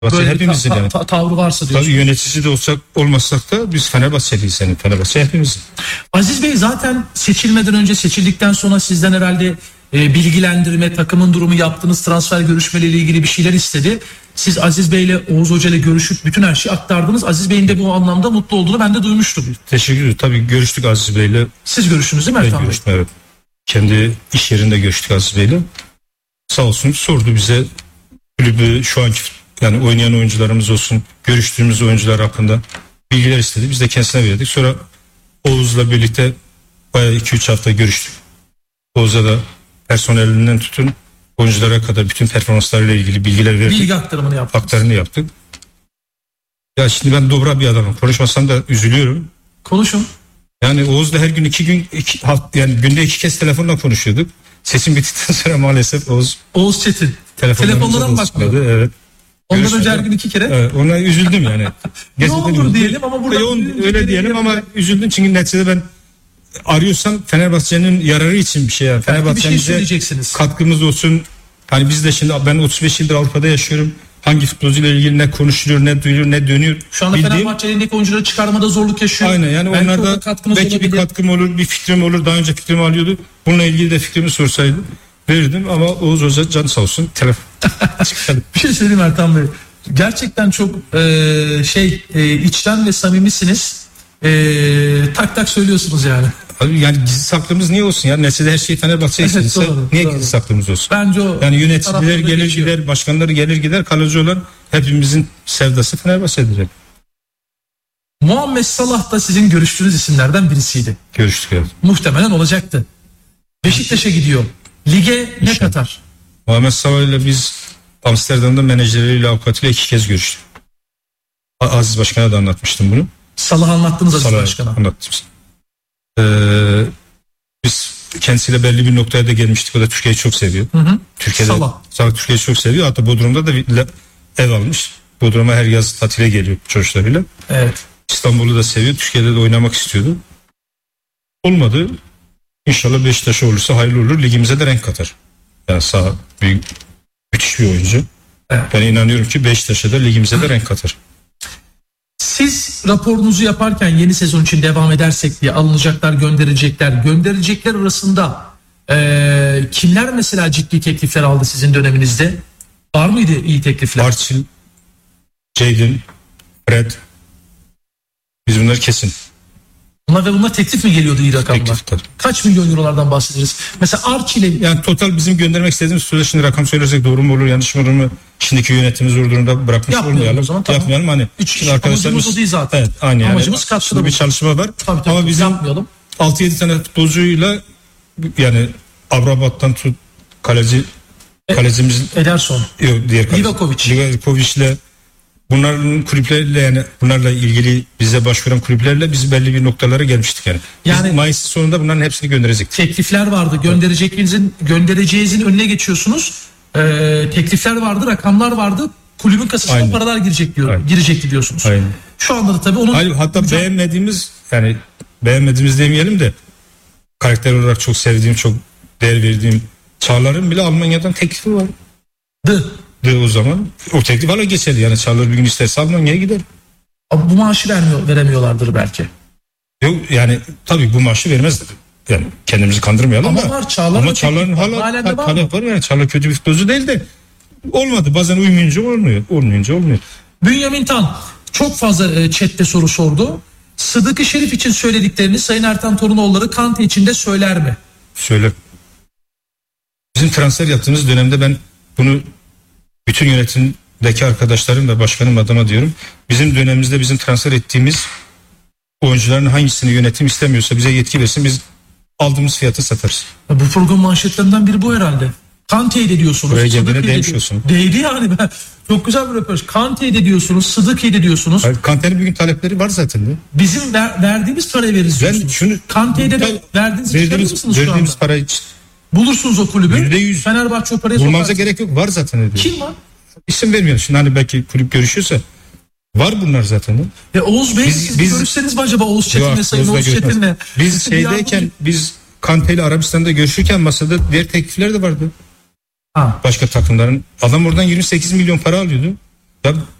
Böyle hepimizin yani. Tavrı varsa diyorsunuz. Tabii yönetici de olsak olmasak da biz Fenerbahçeliyiz yani. Fenerbahçe hepimizin. Aziz Bey zaten seçilmeden önce, seçildikten sonra sizden herhalde bilgilendirme, takımın durumu, yaptığınız transfer görüşmeleriyle ilgili bir şeyler istedi. Siz Aziz Bey ile Oğuz Hoca ile görüşüp bütün her şeyi aktardınız. Aziz Bey'in de bu anlamda mutlu olduğunu ben de duymuştum. Teşekkür ederim. Tabii görüştük Aziz Bey'le. Siz görüştünüz değil mi Ertan Bey? Görüştüm, evet. Kendi iş yerinde görüştük Aziz Bey'le. Sağ olsun sordu bize kulübü, şu anki yani oynayan oyuncularımız olsun, görüştüğümüz oyuncular hakkında bilgiler istedi. Biz de kendisine verdik. Sonra Oğuz'la birlikte bayağı 2-3 hafta görüştük. Oğuz'a da personelinden tutun oyunculara kadar bütün performanslarıyla ilgili bilgiler verdik. Bilgi aktarımını yaptık. Aktarını yaptık. Ya şimdi ben dobra bir adamım. Konuşmasam da üzülüyorum. Konuşun. Yani Oğuz'la her gün yani günde 2 kez telefonla konuşuyorduk. Sesim bittikten sonra maalesef Oğuz Çetin. telefonlara mı bakmıyor? Evet. Ondan önce her gün 2 kere. Evet, ona üzüldüm yani. Ne olur diyelim ama burada öyle diyelim ama üzüldüm çünkü neticede ben arıyorsam Fenerbahçe'nin yararı için bir şey yani. Fenerbahçe'mize katkımız olsun. Hani biz de şimdi ben 35 yıldır Avrupa'da yaşıyorum. Hangi futbolcuyla ilgili ne konuşuluyor, ne duyuluyor, ne dönüyor. Şu anda Fenerbahçe'nin oyuncuları çıkarmada zorluk yaşıyor. Aynen yani belki onlarda belki bir katkım olur, bir fikrim olur. Daha önce fikrimi alıyordu. Bununla ilgili de fikrimi sorsaydı verirdim ama Oğuz Hoca can sağ olsun telefon çıkardı. Bir şey söyleyeyim Ertan Bey. Gerçekten çok içten ve samimisiniz. Tak tak söylüyorsunuz yani. Abi yani gizli saklımız niye olsun ya? Neticede her şey Fenerbahçe istediyse niye gizli saklımız olsun? Bence o yani yöneticiler gelir gider, başkanları gelir gider, kalıcı olan hepimizin sevdası Fenerbahçe'dir. Muhammed Salah da sizin görüştüğünüz isimlerden birisiydi. Görüştük evet. Muhtemelen olacaktı. Beşiktaş'a gidiyor. Lige ne katar? Muhammed Salah ile biz Amsterdam'da menajeriyle, avukatıyla 2 kez görüştük. Aziz Başkan'a da anlatmıştım bunu. Salah'ı anlattınız Aziz Başkan'a. Anlattım. Biz kendisiyle belli bir noktaya da gelmiştik. O da Türkiye'yi çok seviyor. Türkiye'de Salah Türkiye'yi çok seviyor. Hatta Bodrum'da da bir ev almış. Bodrum'a her yaz tatile geliyor çocuklarıyla. Evet. İstanbul'u da seviyor. Türkiye'de de oynamak istiyordu. Olmadı. İnşallah Beşiktaş'a olursa hayırlı olur. Ligimize de renk katar. Yani müthiş bir oyuncu. Evet. Ben inanıyorum ki Beşiktaş'a da ligimize de renk katar. Siz raporunuzu yaparken yeni sezon için devam edersek diye alınacaklar, gönderecekler arasında kimler mesela ciddi teklifler aldı sizin döneminizde? Var mıydı iyi teklifler? Barçil, Jadon, Fred. Biz bunlar kesin. Bunlar teklif mi geliyordu iyi rakamlar? Teklif. Kaç milyon eurolardan bahsederiz? Mesela Arçil'e... Yani total bizim göndermek istediğimiz sürede şimdi rakam söylersek doğru mu olur, yanlış mı olur mu? Şimdiki yönetimi zor durumda bırakmış olmayalım. O zaman, tamam. Yapmayalım hani. Amacımız o değil zaten. Evet, aynı yani. Amacımız katkıda bir çalışma var. Tabii, ama bizim 6-7 tane futbolcuyla yani Amrabat'tan tut kalecimiz Ederson. Yok, diğer kaleci. Livakovic'le bunların kulüplerle yani bunlarla ilgili bize başvuran kulüplerle biz belli bir noktalara gelmiştik yani. Biz Mayıs sonunda bunların hepsini gönderecektik. Teklifler vardı. Göndereceğinizin önüne geçiyorsunuz. Teklifler vardı, rakamlar vardı. Kulübün kasasına paralar girecekti diyorsunuz. Aynen. Şu anda da tabii onun hatta beğenmediğimiz demeyelim de karakter olarak çok sevdiğim, çok değer verdiğim Çağlar'ın bile Almanya'dan teklifi var. O zaman o teklif hala geçerli yani Çağlar bir gün isterse Almanya'ya gider. Ama bu maaşı veremiyorlardır belki. Yok yani tabii bu maaşı vermezler. Yani kendimizi kandırmayalım ama Çağlar'ın hala var yani Çağlar kötü bir futbolcu değil de olmadı. Bazen uymayınca olmuyor. Bünyamin Tan çok fazla chatte soru sordu. Sıdık-ı Şerif için söylediklerini Sayın Ertan Torunoğulları Kante için de söyler mi? Söyler. Bizim transfer yaptığımız dönemde ben bunu bütün yönetimdeki arkadaşlarım ve başkanım adına diyorum. Bizim dönemimizde bizim transfer ettiğimiz oyuncuların hangisini yönetim istemiyorsa bize yetki versin, biz aldığımız fiyatı satarız. Bu program manşetlerinden biri bu herhalde. Kante'yi de diyorsunuz. Buraya geldiğine değmiş olsun. Değdi yani. Çok güzel bir röportaj. Kante'yi de diyorsunuz, Sıdık'ı de diyorsunuz. Kante'nin bugün talepleri var zaten de. Bizim verdiğimiz parayı veririz diyorsunuz. Kante'yi de verdiğimiz parayı bulursunuz o kulübü. %100. Fenerbahçe o parayı bulmanıza gerek yok. Var zaten. Kim var? İsim vermiyorum. Şimdi hani belki kulüp görüşüyorsa var bunlar zaten. Oğuz Bey siz görüşseniz mi acaba Oğuz Çetin'le, Sayın Oğuz Çetin'le? Biz biz Kante ile Arabistan'da görüşürken masada diğer teklifler de vardı. Başka takımların. Adam oradan 28 milyon para alıyordu. Ya